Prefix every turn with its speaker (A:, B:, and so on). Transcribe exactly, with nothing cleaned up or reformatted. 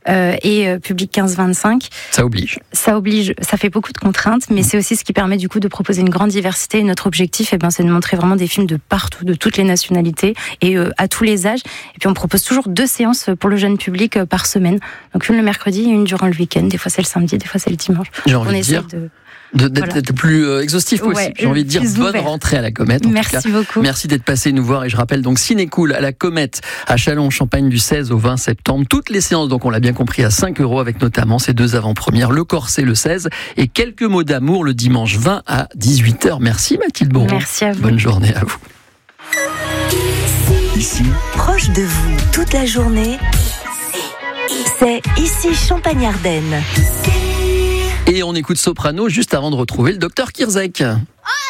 A: euh, et euh, public quinze vingt-cinq.
B: Ça oblige.
A: Ça oblige, ça fait beaucoup de contraintes, mais c'est aussi ce qui permet du coup de proposer une grande diversité. Et notre objectif, eh ben, c'est de montrer vraiment des films de partout, de toutes les nationalités et euh, à tous les âges. Et puis on propose toujours deux séances pour le jeune public euh, par semaine. Donc une le mercredi et une durant le week-end. Des fois c'est le samedi, des fois c'est le dimanche.
B: J'ai envie
A: on
B: de dire.
A: De...
B: De, d'être,
A: Voilà.
B: d'être plus euh, exhaustif possible.
A: Ouais,
B: J'ai envie de dire bonne
A: ouvert.
B: rentrée à la Comète. En
A: Merci
B: tout cas.
A: beaucoup.
B: Merci d'être passé nous voir. Et je rappelle donc Ciné-Cool à la Comète à Châlons-en-Champagne du seize au vingt septembre. Toutes les séances, donc on l'a bien compris, à cinq euros avec notamment ces deux avant-premières. Le Corset le seize et quelques mots d'amour le dimanche vingt à dix-huit heures. Merci Mathilde Boron.
A: Merci à vous.
B: Bonne journée à vous.
C: Ici, proche de vous, toute la journée, c'est ici Champagne-Ardenne.
B: Et on écoute Soprano juste avant de retrouver le docteur Kirzek.
D: Oh